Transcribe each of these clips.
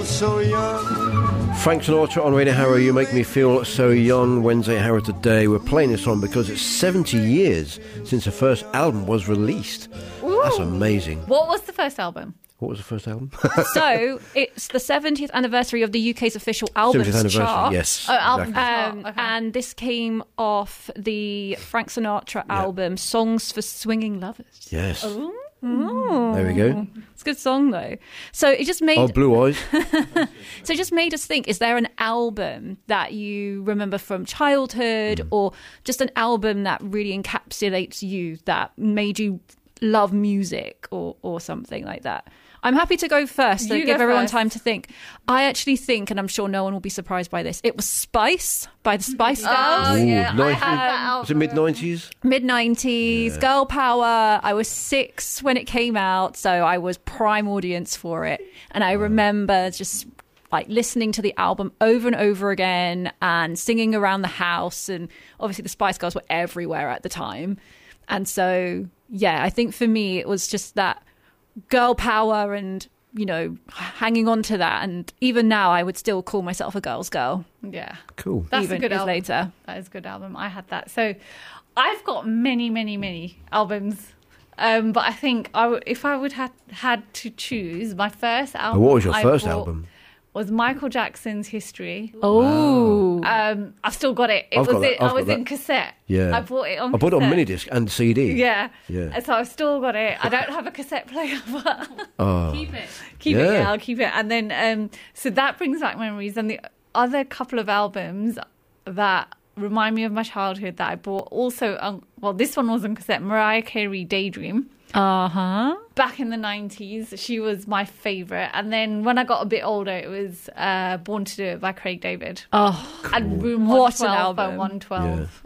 feel so young. Frank Sinatra on Radio Harrow, You Make Me Feel So Young. Wednesday Harrow today. We're playing this song because it's 70 years since the first album was released. Ooh. That's amazing. What was the first album? What was the first album? So it's the 70th anniversary of the UK's official albums 70th anniversary, chart. yes. Oh, album exactly. chart. Okay. And this came off the Frank Sinatra album, Songs for Swinging Lovers. Yes. Ooh. There we go. It's a good song, though. So it just made... Oh, Blue Eyes. So it just made us think, is there an album that you remember from childhood or just an album that really encapsulates you, that made you love music or something like that? I'm happy to go first to You give go everyone first. time to think. I actually think, and I'm sure no one will be surprised by this, it was Spice by the Spice Girls. Oh, Ooh, yeah. I 90s. had that Was it album. mid-90s? Mid-90s, Girl Power. I was 6 when it came out, so I was prime audience for it. And I remember just like listening to the album over and over again and singing around the house. And obviously the Spice Girls were everywhere at the time. And so, yeah, I think for me it was just that girl power and, you know, hanging on to that. And even now I would still call myself a girl's girl. Yeah. Cool. That's even a good years album. later. That is a good album. I had that. So I've got many albums. But I think if I would have had to choose, my first album... What was your I first bought album? Was Michael Jackson's History. Oh. I've still got it. I've got that. I I've was got in that. cassette. Yeah. I bought it on I bought it on cassette. minidisc and CD. Yeah. Yeah. So I've still got it. I don't have a cassette player, but Oh. keep it. Yeah. Yeah, I'll keep it. And then, so that brings back memories. And the other couple of albums that remind me of my childhood that I bought also, well, this one was on cassette, Mariah Carey, Daydream. Uh-huh. Back in the 90s, she was my favourite. And then when I got a bit older, it was Born to Do It by Craig David. Oh, And Room What an 112 by album. 112.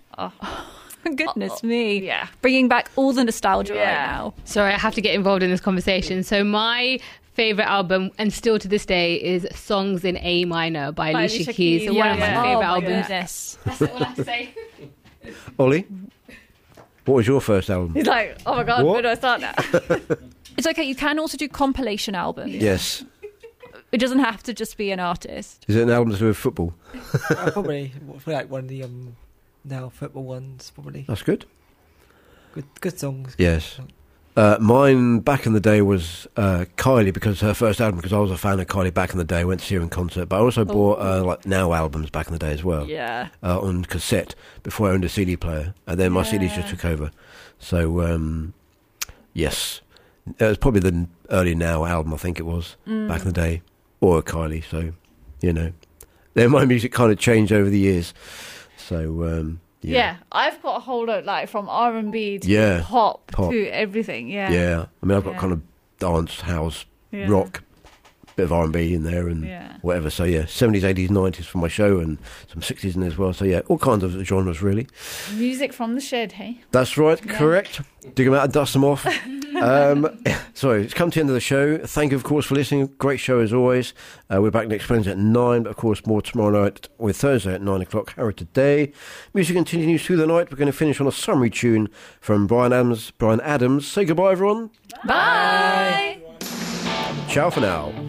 goodness me. Yeah. Bringing back all the nostalgia right Yeah. now. Sorry, I have to get involved in this conversation. So my favourite album, and still to this day, is Songs in A Minor by Alicia Keys. So one of my Yeah. favourite Oh, my albums. goodness. That's all I have to say. Ollie, what was your first album? He's like, oh my God, What? where do I start now? It's okay. You can also do compilation albums. Yes. It doesn't have to just be an artist. Is it an album to do with football? Probably like one of the now football ones. Probably That's good. good songs. Yes. Mine back in the day was Kylie, because her first album, because I was a fan of Kylie back in the day. I went to see her in concert, but I also bought like Now albums back in the day as well. Yeah. On cassette before I owned a CD player, and then my CDs just took over. So yes, it was probably the early Now album, I think it was back in the day, or Kylie. So you know, then my music kind of changed over the years. So Yeah, I've got a whole lot, like from R&B to Yeah, pop pop. to everything. Yeah. yeah. I mean, I've got Yeah. kind of dance, house, Yeah. rock, bit of R&B in there, and Yeah. whatever. So yeah, 70s, 80s, 90s for my show, and some 60s in there as well. So yeah, all kinds of genres really. Music from the shed, hey? That's right, correct. Dig them out and dust them off. Sorry, it's come to the end of the show. Thank you, of course, for listening. Great show as always. We're back next Wednesday at 9, but of course more tomorrow night with Thursday at 9 o'clock. Harrow Today. Music continues through the night. We're going to finish on a summary tune from Brian Adams. Say goodbye, everyone. Bye. Ciao for now.